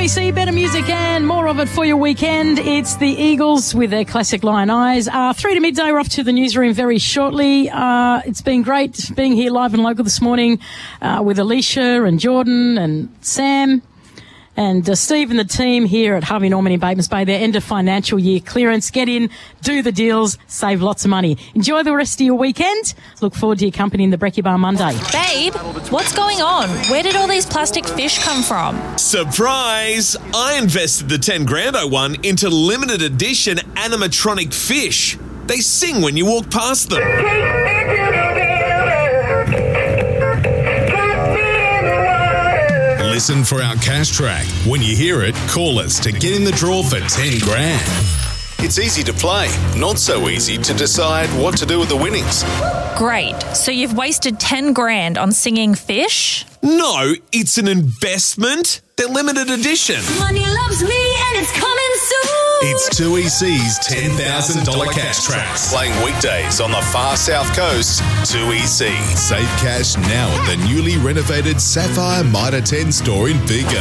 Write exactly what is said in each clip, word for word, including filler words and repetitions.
E C, better music and more of it for your weekend. It's the Eagles with their classic Lion Eyes. Uh, three to midday, we're off to the newsroom very shortly. Uh, it's been great being here live and local this morning uh, with Alicia and Jordan and Sam and uh, Steve and the team here at Harvey Norman in Batemans Bay. Their end of financial year clearance. Get in, do the deals, save lots of money. Enjoy the rest of your weekend. Look forward to your company in the Brekkie Bar Monday. Babe, what's going on? Where did all these plastic fish come from? Surprise! I invested the ten grand I won into limited edition animatronic fish. They sing when you walk past them. Listen for our cash track. When you hear it, call us to get in the draw for ten grand. It's easy to play, not so easy to decide what to do with the winnings. Great. So you've wasted ten grand on singing fish? No, it's an investment. They're limited edition. Money loves me and it's coming soon. It's two E C's ten thousand dollars cash tracks. Playing weekdays on the far south coast. two E C. Save cash now at the newly renovated Sapphire Mitre ten store in Vigo.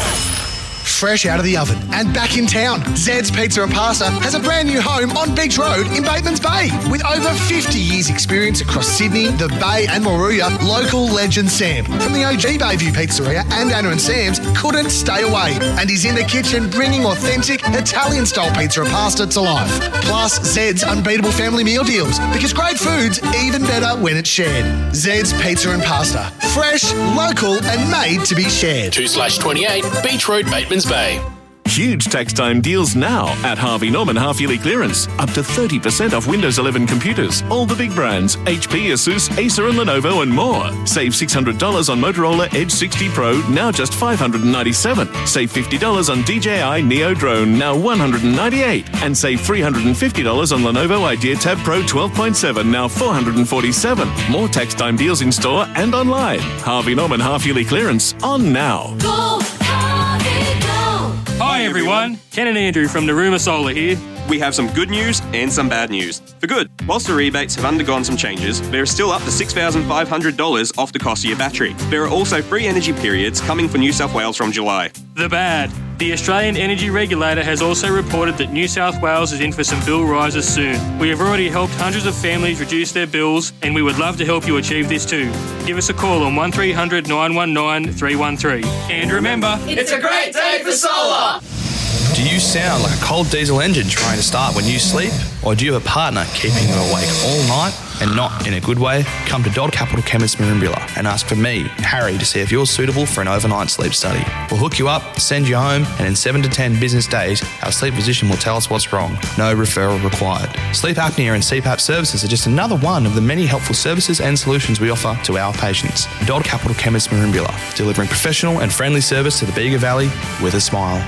Fresh out of the oven and back in town, Zed's Pizza and Pasta has a brand new home on Beach Road in Batemans Bay. With over fifty years experience across Sydney, the Bay and Moruya, local legend Sam from the O G Bayview Pizzeria and Anna and Sam's couldn't stay away, and he's in the kitchen bringing authentic Italian-style pizza and pasta to life. Plus, Zed's unbeatable family meal deals, because great food's even better when it's shared. Zed's Pizza and Pasta. Fresh, local and made to be shared. two slash twenty-eight Beach Road, Batemans Bay. Huge tax time deals now at Harvey Norman half-yearly clearance. Up to thirty percent off Windows eleven computers. All the big brands, H P, Asus, Acer and Lenovo and more. Save six hundred dollars on Motorola Edge sixty Pro, now just five hundred ninety-seven dollars. Save fifty dollars on D J I Neo Drone, now one hundred ninety-eight dollars. And save three hundred fifty dollars on Lenovo Idea Tab Pro twelve point seven, now four hundred forty-seven dollars. More tax time deals in store and online. Harvey Norman half-yearly clearance on now. Go, Harvey, go. Hi everyone, Ken and Andrew from Naruma Solar here. We have some good news and some bad news. For good, whilst the rebates have undergone some changes, there is still up to six thousand five hundred dollars off the cost of your battery. There are also free energy periods coming for New South Wales from July. The bad. The Australian Energy Regulator has also reported that New South Wales is in for some bill rises soon. We have already helped hundreds of families reduce their bills, and we would love to help you achieve this too. Give us a call on one three hundred nine one nine three one three. And remember, It's a great day for solar. Do you sound like a cold diesel engine trying to start when you sleep? Or do you have a partner keeping you awake all night and not in a good way? Come to Dodd Capital Chemist Merimbula and ask for me, Harry, to see if you're suitable for an overnight sleep study. We'll hook you up, send you home, and in seven to ten business days, our sleep physician will tell us what's wrong. No referral required. Sleep apnea and C PAP services are just another one of the many helpful services and solutions we offer to our patients. Dodd Capital Chemist Merimbula, delivering professional and friendly service to the Bega Valley with a smile.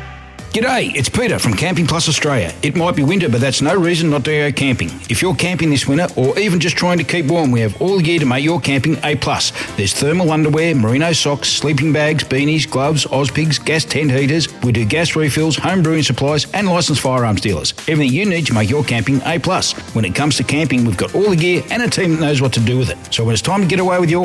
G'day, it's Peter from Camping Plus Australia. It might be winter, but that's no reason not to go camping. If you're camping this winter or even just trying to keep warm, we have all the gear to make your camping A plus. There's thermal underwear, merino socks, sleeping bags, beanies, gloves, Ozpigs, gas tent heaters. We do gas refills, home brewing supplies and licensed firearms dealers. Everything you need to make your camping A plus. When it comes to camping, we've got all the gear and a team that knows what to do with it. So when it's time to get away with your